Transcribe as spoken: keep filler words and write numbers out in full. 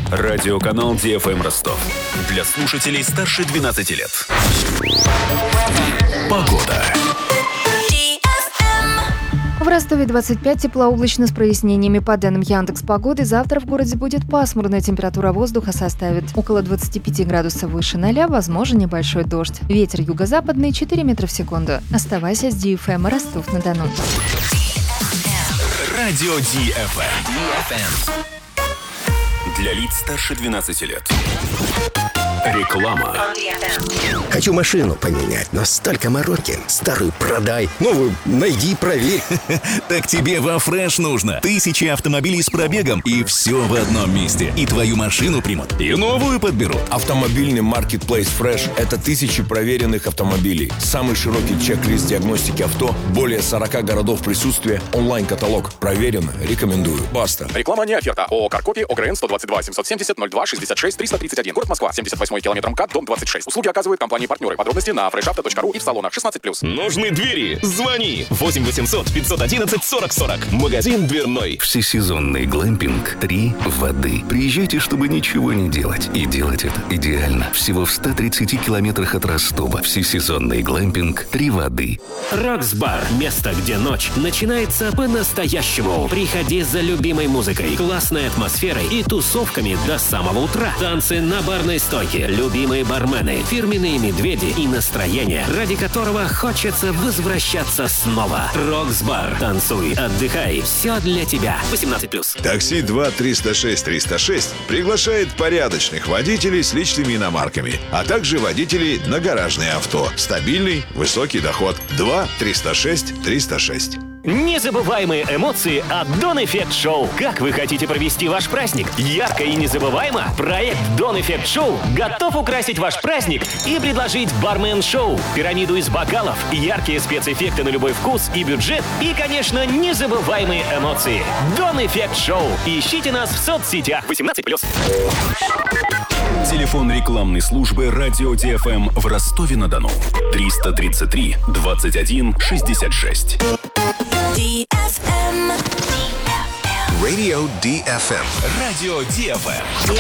Радиоканал Ди Эф Эм Ростов. Для слушателей старше двенадцати лет. Погода. В Ростове двадцать пять, теплооблачно с прояснениями. По данным Яндекс.Погоды, завтра в городе будет пасмурная, температура воздуха составит около двадцати пяти градусов выше ноля, возможен небольшой дождь. Ветер юго-западный четыре метра в секунду. Оставайся с Ди Эф Эм Ростов-на-Дону. Радио Ди Эф Эм. Для лиц старше двенадцати лет. Реклама. Хочу машину поменять, но столько мороки. Старую продай, новую найди, проверь. Так тебе во Фреш нужно. Тысячи автомобилей с пробегом, и все в одном месте. И твою машину примут, и новую подберут. Автомобильный маркетплейс Fresh – это тысячи проверенных автомобилей. Самый широкий чек-лист диагностики авто, более сорока городов присутствия, онлайн-каталог. Проверено, рекомендую. Баста. Реклама не оферта. ООО «Каркопи», ОГРН сто двадцать два семьсот семьдесят ноль два шестьдесят шесть триста тридцать один. Город Москва, семьдесят восьмой километр МКАД, дом двадцать шесть. Услуги оказывают компании-партнеры. Подробности на фреш авто точка ру и в салонах шестнадцать плюс. Нужны двери? Звони восемь восемьсот пятьсот одиннадцать сорок сорок. Магазин дверной. Всесезонный глэмпинг «Три воды». Приезжайте, чтобы ничего не делать. И делать это идеально. Всего в ста тридцати километрах от Ростова. Всесезонный глэмпинг «Три воды». Рокс-бар. Место, где ночь начинается по-настоящему. Приходи за любимой музыкой, классной атмосферой и тусовками до самого утра. Танцы на барной стойке, любимые бармены, фирменные медведи и настроение, ради которого хочется возвращаться снова. Рокс-бар. Танцуй, отдыхай. Все для тебя. восемнадцать плюс. Такси два триста шесть триста шесть приглашает порядочных водителей с личными иномарками, а также водителей на гаражные авто. Стабильный, высокий доход. два триста шесть триста шесть. Незабываемые эмоции от Дон Эффект Шоу. Как вы хотите провести ваш праздник? Ярко и незабываемо? Проект Дон Эффект Шоу готов украсить ваш праздник и предложить бармен-шоу, пирамиду из бокалов, яркие спецэффекты на любой вкус и бюджет, и, конечно, незабываемые эмоции. Дон Эффект Шоу. Ищите нас в соцсетях. восемнадцать плюс. Телефон рекламной службы Радио Ди Эф Эм в Ростове-на-Дону. триста тридцать три двадцать один шестьдесят шесть. Radio Ди Эф Эм. Радио Ди Эф Эм.